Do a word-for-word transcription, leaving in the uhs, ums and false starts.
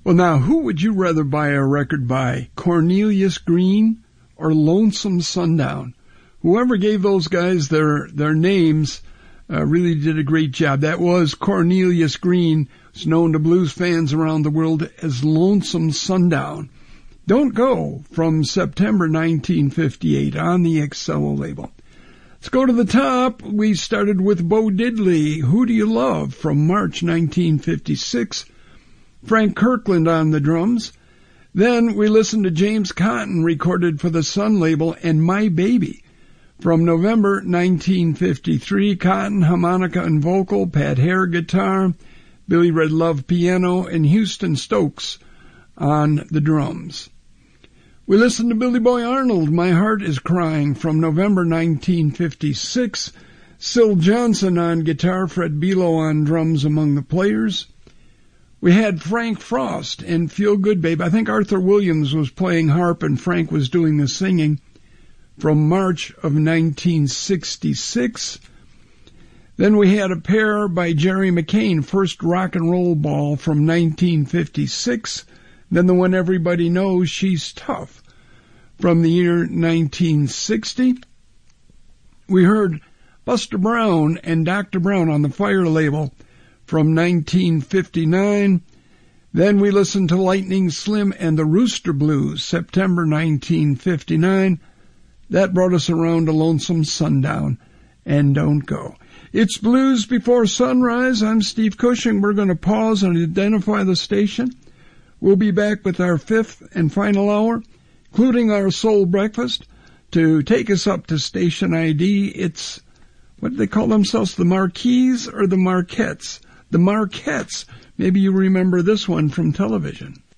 Well, now, who would you rather buy a record by, Cornelius Green or Lonesome Sundown? Whoever gave those guys their their names uh, really did a great job. That was Cornelius Green, who's known to blues fans around the world as Lonesome Sundown. Don't Go from September nineteen fifty-eight on the Excello label. Let's go to the top. We started with Bo Diddley, Who Do You Love, from March nineteen fifty-six. Frank Kirkland on the drums. Then we listened to James Cotton, recorded for the Sun label, and My Baby from November nineteen fifty-three. Cotton, harmonica and vocal, Pat Hare guitar, Billy Red Love piano, and Houston Stokes on the drums. We listened to Billy Boy Arnold, My Heart Is Crying, from November nineteen fifty-six. Syl Johnson on guitar, Fred Belo on drums among the players. We had Frank Frost and Feel Good Babe. I think Arthur Williams was playing harp and Frank was doing the singing, from March of nineteen sixty-six. Then we had a pair by Jerry McCain, First Rock and Roll Ball, from nineteen fifty-six. Then the one everybody knows, She's Tough, from the year nineteen sixty. We heard Buster Brown and Doctor Brown on the Fire label from nineteen fifty-nine. Then we listened to Lightning Slim and the Rooster Blues, September nineteen fifty-nine. That brought us around to Lonesome Sundown and Don't Go. It's Blues Before Sunrise. I'm Steve Cushing. We're going to pause and identify the station. We'll be back with our fifth and final hour, including our soul breakfast. To take us up to station I D, it's, what do they call themselves, the Marquees or the Marquettes? The Marquettes. Maybe you remember this one from television.